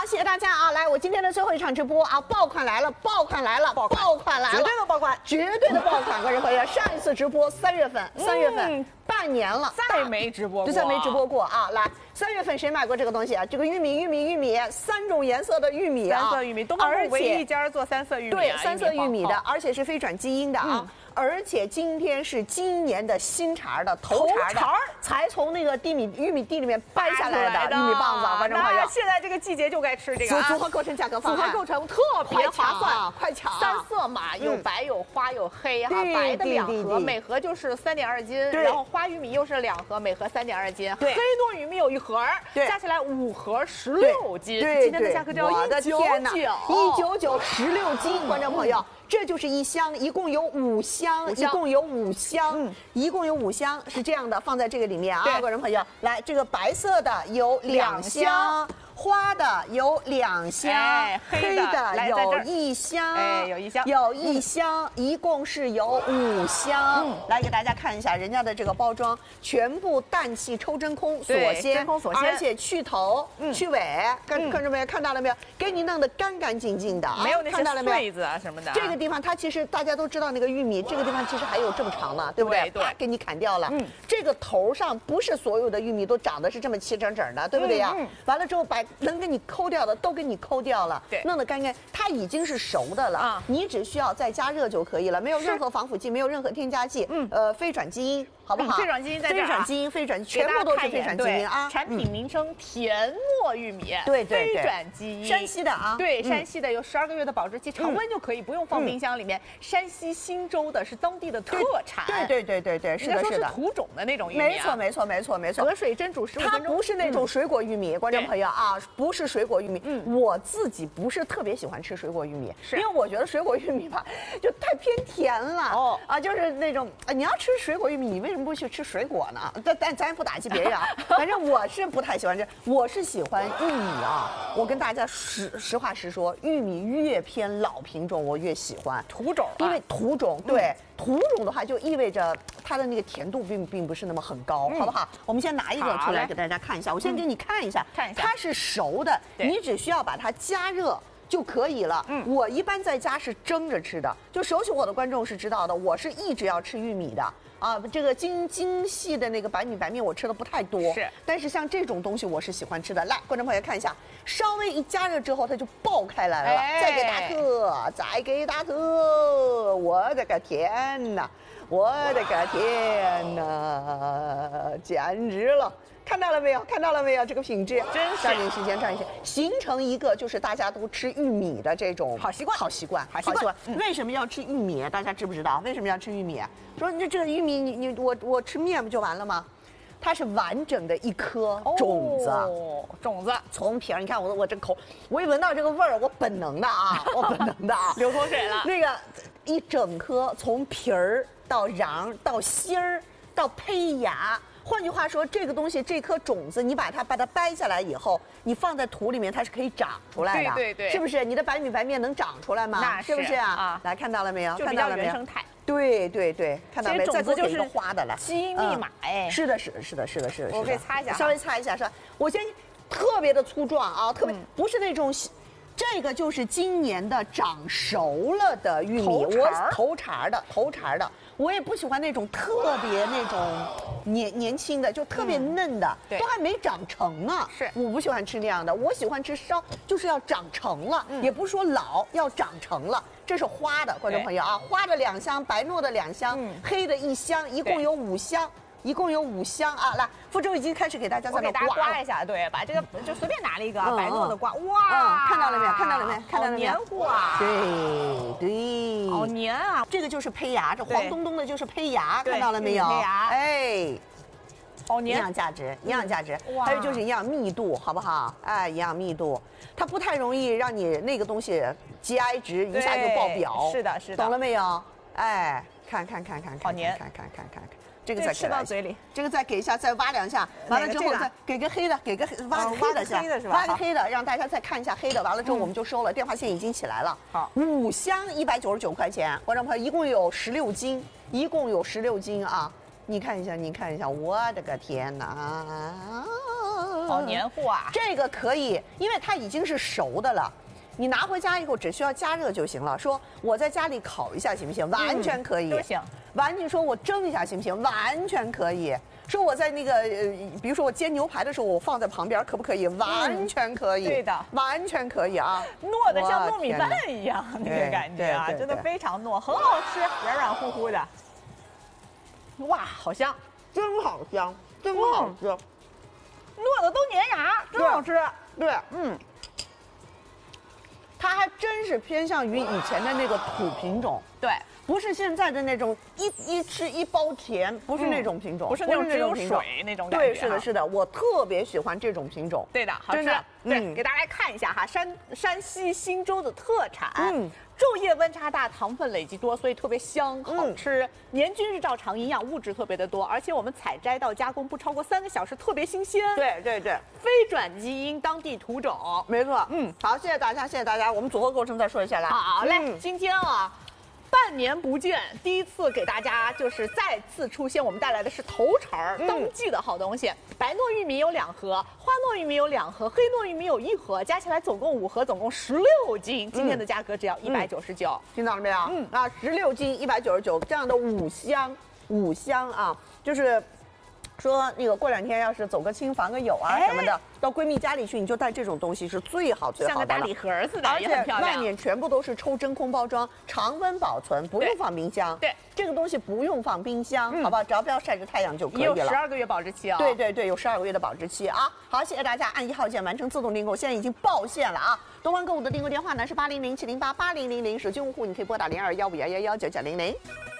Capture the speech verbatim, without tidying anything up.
谢谢大家啊！来，我今天的最后一场直播啊，爆款来了，爆款来了，爆款来了， 绝对的爆款， 绝对的爆款！观众朋友，上一次直播三月份，三月份。嗯 半年了， 再没直播过， 再没直播过啊！来，三月份谁买过这个东西啊？这个玉米，玉米，玉米，三种颜色的玉米啊， 三色玉米，东方路唯一一家做三色玉米， 对，三色玉米的，而且是非转基因的啊。 而且今天是今年的新茬的头茬的，才从那个地米玉米地里面掰下来的玉米棒子，观众朋友。 现在这个季节就该吃这个。 组合构成价格方案，组合构成特别划算， 快抢！ 三色嘛，有白有花有黑哈，白的两盒，每盒就是三点二斤，然后花玉米又是两盒，每盒三点二斤，黑糯玉米有一盒，加起来五盒十六斤。今天的价格就要一九九， 一九九十六斤，观众朋友。 这就是一箱，一共有五箱，一共有五箱，嗯，一共有五箱，是这样的，放在这个里面啊，观众朋友，来，这个白色的有两箱。 花的有两箱， 哎、 黑的有一箱， 哎，有一箱， 有一箱，嗯、一共是有五箱。嗯、来给大家看一下人家的这个包装，全部氮气抽真空锁鲜， 真空锁鲜， 而且去头、嗯、去尾，看看到没有？看到了没有？给你弄得干干净净的， 没有那些碎子啊什么的。 这个地方它其实大家都知道，那个玉米这个地方其实还有这么长呢，对不对？ 对， 给你砍掉了。嗯，这个头上不是所有的玉米都长得是这么齐整整的，对不对呀？嗯，完了之后把 能给你抠掉的都给你抠掉了， 对， 弄得干干，它已经是熟的了，啊，你只需要再加热就可以了，没有任何防腐剂，没有任何添加剂，嗯，呃，非转基因，好不好？ 非转基因在这儿， 非转基因，非转，全部都是非转基因啊。 产品名称甜糯玉米， 对对非转基因， 山西的啊， 对，山西的有十二个月的保质期，常温就可以，不用放冰箱里面。山西忻州的是当地的特产， 对对对对对，是的，是的， 土种的那种玉米， 没错没错没错没错， 隔水蒸煮十五分钟， 它不是那种水果玉米，观众朋友啊，不是水果玉米，嗯，我自己不是特别喜欢吃水果玉米， 是因为我觉得水果玉米吧，就太偏甜了，哦啊，就是那种，你要吃水果玉米，你为什么不去吃水果呢？但但咱也不打击别人啊，反正我是不太喜欢吃，我是喜欢玉米啊。我跟大家实实话实说，玉米越偏老品种我越喜欢土种， 因为土种对土种的话就意味着它的那个甜度并并不是那么很高，好不好？我们先拿一个出来给大家看一下，我先给你看一下， 看一下， 它是熟的，你只需要把它加热 就可以了。嗯，我一般在家是蒸着吃的，就熟悉我的观众是知道的，我是一直要吃玉米的啊。这个精精细的那个白米白面我吃的不太多， 是， 但是像这种东西我是喜欢吃的。来，观众朋友看一下，稍微一加热之后它就爆开来了。哎、再给大哥，再给大哥，我的个天哪，我的个天哪，简直了！ 看到了没有？看到了没有？这个品质， 真是抓紧时间，抓紧时间，形成一个就是大家都吃玉米的这种好习惯， 好习惯， 好习惯。 嗯、为什么要吃玉米？大家知不知道？为什么要吃玉米？说你这个玉米，你你我我吃面不就完了吗？它是完整的一颗种子， 哦、种子从皮儿。你看我我这口，我一闻到这个味儿，我本能的啊，我本能的啊， 流口水了。 那个一整颗，从皮儿到瓤到芯儿到胚芽。 换句话说，这个东西，这颗种子，你把它把它掰下来以后，你放在土里面，它是可以长出来的， 对对对， 是不是？你的白米白面能长出来吗？ 那是不是啊？ 啊， 来看到了没有？ 看到了没有？原生态。 对对对，看到没？ 种子就是一个花的了， 基因密码哎。 是的，是的，是的，是的，是的。 我可以擦一下， 稍微擦一下是吧？我先特别的粗壮啊，特别不是那种。 这个就是今年的长熟了的玉米，我头茬的头茬的，我也不喜欢那种特别那种年年轻的，就特别嫩的， 嗯、 都还没长成呢。 是， 我不喜欢吃那样的，我喜欢吃稍就是要长成了，嗯、也不是说老，要长成了。这是花的，观众朋友啊，花的两箱，白糯的两箱，嗯、黑的一箱，一共有五箱。 一共有五箱啊！来，福州已经开始给大家在那刮，刮一下，对，把这个就随便拿了一个白糯的刮，哇， 看到了没有？看到了没有？看到了没有？ 黏糊啊！ 对对， 好黏啊！ 这个就是胚芽，这黄咚咚的就是胚芽，看到了没有？ 胚芽， 哎， 好黏。 营养价值，营养价值，还有就是营养密度，好不好？哎，营养密度，它不太容易让你那个东西 G I 值一下就爆表。 是的，是的， 懂了没有？哎，看看看看， 好黏， 看看看看看。 这个再吃到嘴里， 这个再给一下，再挖两下，完了之后再给个黑的，给个挖个黑的， 黑的是吧？ 挖个黑的，让大家再看一下黑的。完了之后我们就收了，电话线已经起来了。 好， 五箱一百九十九块钱，观众朋友，一共有十六斤，一共有十六斤啊！你看一下，你看一下，我的个天哪！ 好黏糊啊！ 这个可以，因为它已经是熟的了。你拿回家以后只需要加热就行了。说我在家里烤一下行不行？完全可以， 都行。 完全说我蒸一下行不行？完全可以。说我在那个呃，比如说我煎牛排的时候，我放在旁边可不可以？完全可以。 对的， 完全可以啊。 糯的像糯米饭一样那个感觉啊，真的非常糯，很好吃，软软乎乎的。哇，好香， 真好香，真好吃。 糯的都粘牙，真好吃。 对，嗯。它还真是偏向于以前的那个土品种， 对， 不是现在的那种一一吃一包甜，不是那种品种， 不是那种只有水那种感觉。 对，是的，是的，我特别喜欢这种品种。 对的，好吃。对，给大家来看一下哈，山山西忻州的特产。嗯。昼夜温差大，糖分累积多，所以特别香，好吃。年均日照长，营养物质特别的多，而且我们采摘到加工不超过三个小时，特别新鲜。 对对对， 非转基因，当地土种， 没错。嗯，好，谢谢大家，谢谢大家。我们组合过程再说一下来。 好嘞，嗯、今天啊。半年不见，第一次给大家就是再次出现，我们带来的是头茬儿，当季的好东西。嗯、白糯玉米有两盒，花糯玉米有两盒，黑糯玉米有一盒，加起来总共五盒，总共十六斤。今天的价格只要一百九十九， 听到了没有？嗯啊，十六斤一百九十九，这样的五香五香啊，就是。说那个过两天要是走个亲访个友啊什么的，到闺蜜家里去，你就带这种东西是最好最好的， 像个大礼盒似的， 而且外面全部都是抽真空包装，常温保存，不用放冰箱。 对， 这个东西不用放冰箱，好不好？只要不要晒着太阳就可以了。 有十二个月保质期啊。 对对对，有十二个月的保质期啊。好，谢谢大家，按一号键完成自动订购，现在已经爆线了啊！东方购物的订购电话呢是八零零七零八八零零零，手机用户你可以拨打零二幺五幺幺幺九九零零。